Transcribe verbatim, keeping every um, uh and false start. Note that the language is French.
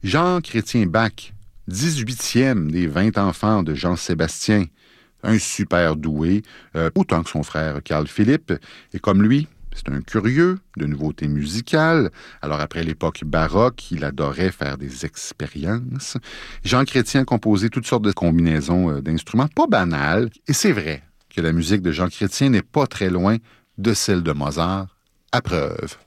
Jean Chrétien Bach, dix-huitième des vingt enfants de Jean-Sébastien, un super doué, euh, autant que son frère Carl Philippe, et comme lui, c'est un curieux de nouveautés musicales. Alors, après l'époque baroque, il adorait faire des expériences. Jean Chrétien a composé toutes sortes de combinaisons d'instruments, pas banales. Et c'est vrai que la musique de Jean Chrétien n'est pas très loin de celle de Mozart. À preuve.